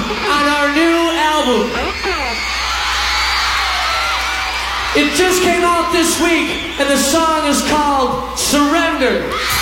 on our new album. It just came out this week, and the song is called Surrender.